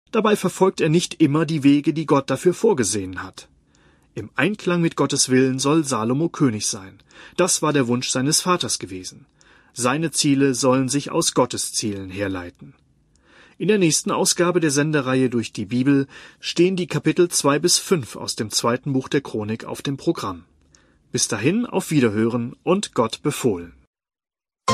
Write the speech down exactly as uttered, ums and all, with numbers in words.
Dabei verfolgt er nicht immer die Wege, die Gott dafür vorgesehen hat. Im Einklang mit Gottes Willen soll Salomo König sein. Das war der Wunsch seines Vaters gewesen. Seine Ziele sollen sich aus Gottes Zielen herleiten. In der nächsten Ausgabe der Sendereihe durch die Bibel stehen die Kapitel zwei bis fünf aus dem zweiten Buch der Chronik auf dem Programm. Bis dahin auf Wiederhören und Gott befohlen.